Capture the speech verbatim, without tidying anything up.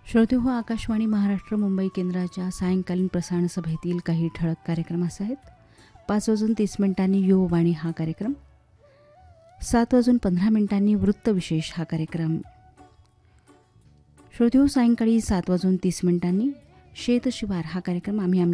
श्रोतेहो, आकाशवाणी महाराष्ट्र मुंबई केंद्राच्या सायंकालीन प्रसारण सभेतील काही ठळक कार्यक्रम असे आहेत. पाच वाजून तीस मिनिटांनी युववाणी हा कार्यक्रम, सात वाजून पंधरा मिनिटांनी वृत्तविशेष हा कार्यक्रम. श्रोतेहो, सायंकाळी सात वाजून तीस मिनिटांनी शेतशिवार हा कार्यक्रम आम्ही